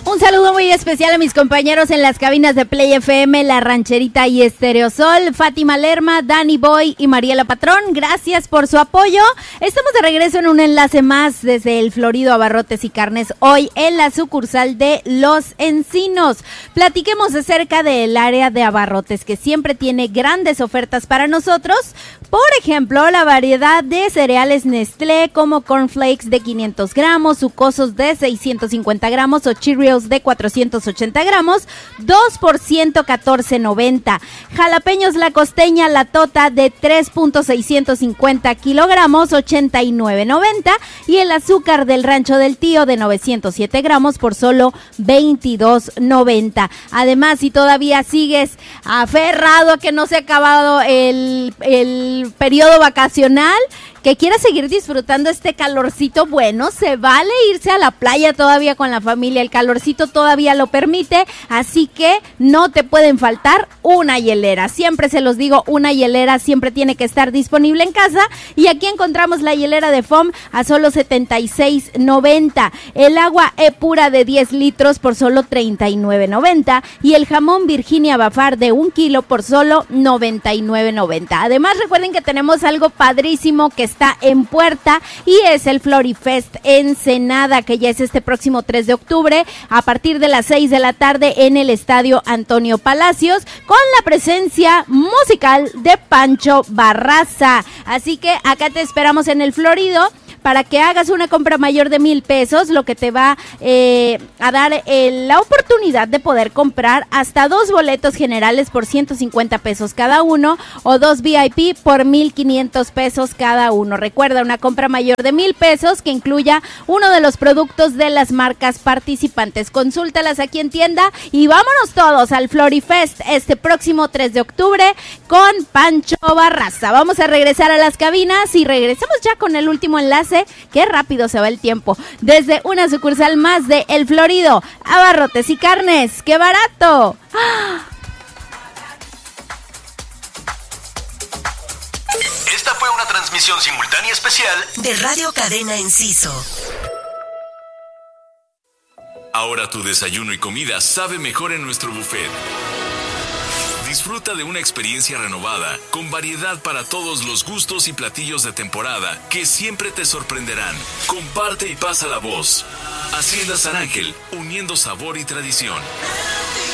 Un saludo muy especial a mis compañeros en las cabinas de Play FM, La Rancherita y Estereosol, Fátima Lerma, Danny Boy y Mariela Patrón. Gracias por su apoyo. Estamos de regreso en un enlace más desde el Florido Abarrotes y Carnes, hoy en la sucursal de Los Encinos. Platiquemos acerca del área de abarrotes, que siempre tiene grandes ofertas para nosotros. Por ejemplo, la variedad de cereales Nestlé como cornflakes de 500 gramos, sucosos de 650 gramos o Cheerios de 480 gramos, 2 por 114.90. Jalapeños La Costeña, la tota de 3.650 kilogramos, 89.90. Y el azúcar del Rancho del Tío de 907 gramos por solo 22.90. Además, si todavía sigues aferrado a que no se ha acabado el periodo vacacional, que quieras seguir disfrutando este calorcito, bueno, se vale irse a la playa todavía con la familia, el calorcito todavía lo permite, así que no te pueden faltar una hielera. Siempre se los digo, una hielera siempre tiene que estar disponible en casa, y aquí encontramos la hielera de foam a solo 76.90, el agua pura de 10 litros por solo 39.90 y el jamón Virginia Bafar de 1 kilo por solo 99.90. Además, recuerden que tenemos algo padrísimo que está en puerta, y es el Florifest Ensenada, que ya es este próximo 3 de octubre a partir de las 6 de la tarde en el Estadio Antonio Palacios, con la presencia musical de Pancho Barraza. Así que acá te esperamos en el Florido para que hagas una compra mayor de 1,000 pesos, lo que te va a dar la oportunidad de poder comprar hasta 2 boletos generales por 150 pesos cada uno, o 2 VIP por 1,500 pesos cada uno. Recuerda, una compra mayor de 1,000 pesos que incluya uno de los productos de las marcas participantes. Consúltalas aquí en tienda y vámonos todos al Florifest este próximo 3 de octubre con Pancho Barraza. Vamos a regresar a las cabinas y regresamos ya con el último enlace. Qué rápido se va el tiempo. Desde una sucursal más de El Florido, Abarrotes y Carnes. ¡Qué barato! ¡Ah! Esta fue una transmisión simultánea especial de Radio Cadena Enciso. Ahora tu desayuno y comida sabe mejor en nuestro buffet. Disfruta de una experiencia renovada, con variedad para todos los gustos y platillos de temporada que siempre te sorprenderán. Comparte y pasa la voz. Hacienda San Ángel, uniendo sabor y tradición.